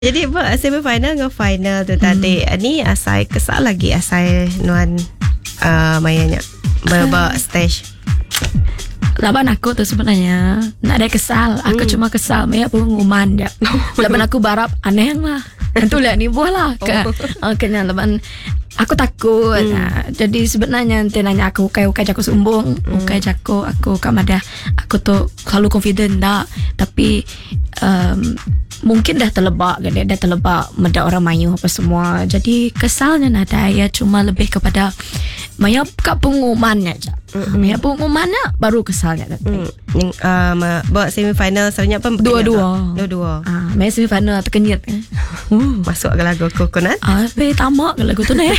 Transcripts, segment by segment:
Jadi semi final dengan final tu tadi ni asal kesal lagi asal nuan mainnya bawa stage. Laban aku tu sebenarnya nak ada kesal. Aku cuma kesal Maya pengumuman dia. Laban aku barap aneh lah. Itu lihat ni buah lah. Kena laban aku takut. Jadi sebenarnya nanti nanya aku ukai jago sumbung, ukai jago aku kamada. Aku tu selalu confident dah. Tapi mungkin dah terlebak meda orang mayu apa semua. Jadi kesalnya nada ya cuma lebih kepada Maya kat pengumumannya aja. Maya pengumumannya baru kesalnya tadi. Buat semi final sebenarnya apa? Dua-dua. Maya semi final terkenyit. Masuk ke lagu Coconut. Tamak ke lagu tu ni.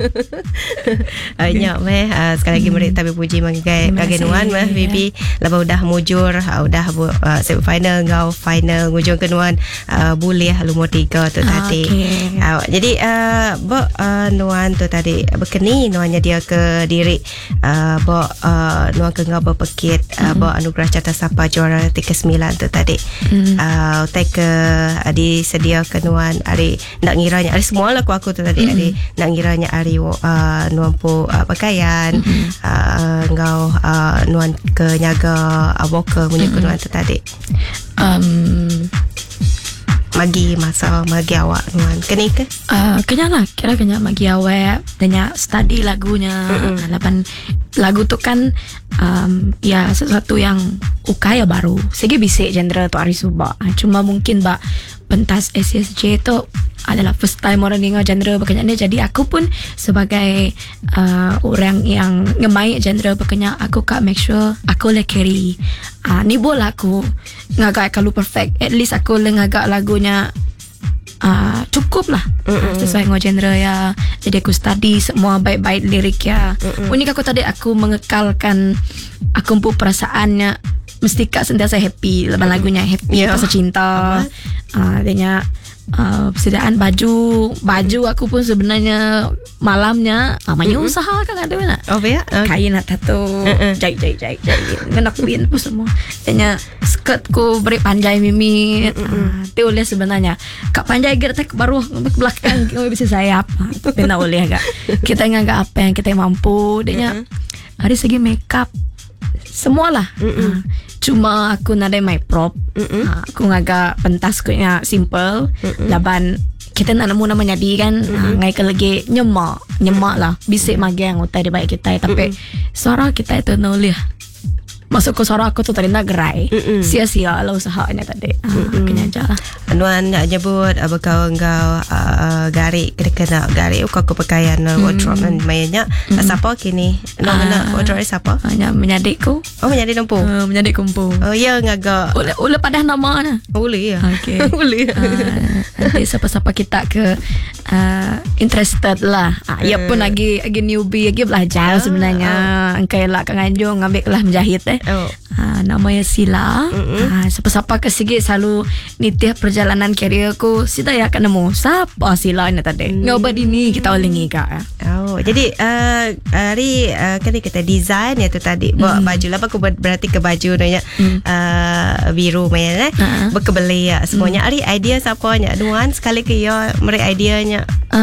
Nyak meh sekali lagi murid tapi puji manggai nuan meh Bibi lepas udah mujur udah semi final ngau final ngujung kenuan boleh lumur 3 tu tadi. Jadi nuan tu tadi berkeni nuannya dia ke diri nuan ke ngau berpekit anugerah Carta Sapa juara 39 tu tadi. Utai ke disedia ke nuan hari nak ngiranya hari semua lah aku tu tadi hari nak ngiranya hari nuan pu pakaian ngau nuan ke nyaga vokal punya ke nuan tu tadi. Magi awak nuan kena ke? Kena lah kira kena magi awak tanya study lagunya. Lapan lagu tu kan ya sesuatu yang ukai ya baru segi bisik genre tu hari subak. Cuma mungkin pentas SSJ tu adalah first time orang dengar genre berkenyak ni. Jadi aku pun sebagai orang yang ngemai genre berkenyak, aku kak make sure aku le carry ni bola aku ngagak kalau perfect, at least aku le ngagak lagunya cukup lah sesuai dengan genre ya. Jadi aku study semua baik-baik lirik ya. Unik aku tadi aku mengekalkan aku pun perasaannya mesti kak sentiasa happy lepas lagunya happy pasal cinta. Adanya persediaan baju aku pun sebenarnya malamnya namanya usaha kan ada mana kain nak tato jahit nak pin pun semua adanya skirt ku beri panjai mimit tu oleh sebenarnya kak panjai gerak baru ke belakang bisa sayap tapi nak boleh agak kita ngagak apa yang kita mampu adanya hari segi makeup semualah. Cuma aku nak ada my prop. Aku ngagak pentas ku nya simple. Laban kita nak nemu nama jadi kan ngai ke lagi nyemak lah bisik magang utai di baik kita tapi suara kita itu nolih. Masuk ke suara aku tu tadi nak gerai. Sia-sia lah usahanya tadi. Kena aja lah. Nuan nak nyebut bakal engkau garik kena garik aku pakaian wardrobe dan mainnya siapa kini nak wardrobe siapa menyadikku menyadik lampu menyadik kumpu ya ngagak ula padah nama na boleh ya boleh nanti siapa-siapa kita ke interested lah ya pun lagi newbie lagi belajar sebenarnya engkau lah kanganjung ngambil kelas menjahit namanya Sila. Siapa-siapa ke segi selalu nitih perjalanan karier aku sida ya akan nemu siapa Sila ni tadi ngobat ini kita ulingi kak. Jadi hari kan kita design ya tu tadi buat baju lah aku berarti ke baju nanya biru main berkebeli ya semuanya hari idea siapa nya nuan sekali ke ya mereka ideanya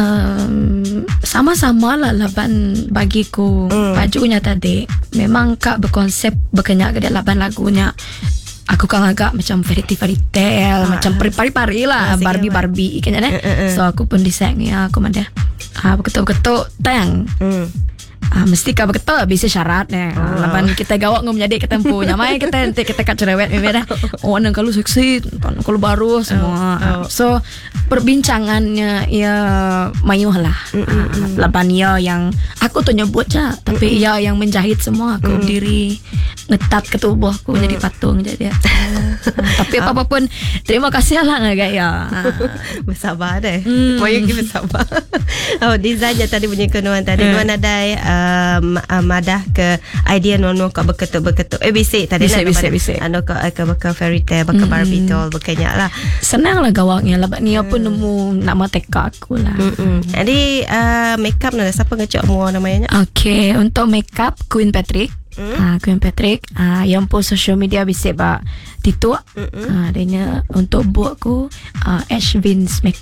sama-sama lah laban bagiku bajunya tadi memang kak berkonsep berkenyak ke laban lagunya aku kan agak macam fairy tale macam pari-pari lah Barbie kayaknya so aku pun desain ya aku ada betul-betul tang mesti kau betul bisa syaratnya laban kita gawak ngom jadi ketempu nyamai kita nanti kita kat cerewet memang nang kalau seksi kalau baru semua so perbincangannya ya mayuh lah laban ya yang aku tuh nyebut je tapi ya yang menjahit semua aku diri ngetat ke tubuhku jadi patung jadi tapi apapun terima kasih lah ngagak ya bersabar deh mayu kita bersabar desainnya tadi punya kenuan tadi nuan ada madah ke idea nono kau berketuk bisik tadi bisik anu kau ke fairy tale ke Barbie doll berkenyak lah senang lah gawaknya lah ni apa nemu nama teka aku lah. Jadi makeup nak siapa ngecek semua namanya? Okay, untuk makeup Queen Patrick. Queen Patrick yang pun social media bisa Tito. Adanya untuk buat ku Ash Vince